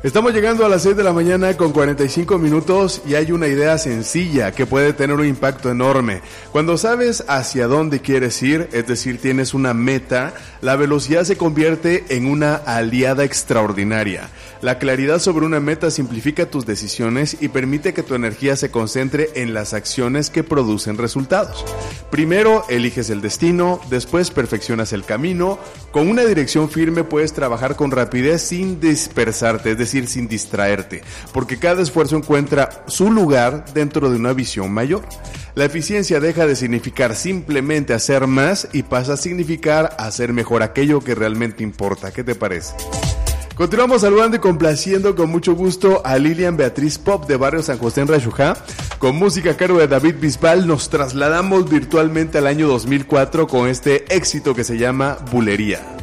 Estamos llegando a las 6 de la mañana con 45 minutos y hay una idea sencilla que puede tener un impacto enorme. Cuando sabes hacia dónde quieres ir, es decir, tienes una meta, la velocidad se convierte en una aliada extraordinaria. La claridad sobre una meta simplifica tus decisiones y permite que tu energía se concentre en las acciones que producen resultados. Primero eliges el destino, después perfeccionas el camino. Con una dirección firme puedes trabajar con rapidez sin dispersarte, es decir, sin distraerte, porque cada esfuerzo encuentra su lugar dentro de una visión mayor. La eficiencia deja de significar simplemente hacer más y pasa a significar hacer mejor aquello que realmente importa. ¿Qué te parece? Continuamos saludando y complaciendo con mucho gusto a Lilian Beatriz Pop de Barrio San José en Rayujá. Con música a cargo de David Bisbal nos trasladamos virtualmente al año 2004 con este éxito que se llama Bulería.